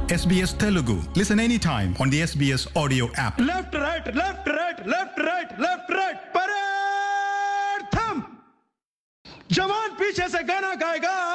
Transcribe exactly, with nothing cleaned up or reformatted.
S B S Telugu. Listen anytime on the S B S audio app. Left, right, left, right, left, right, left, right. Parade! Thumb! जवान पीछे से गाना गाएगा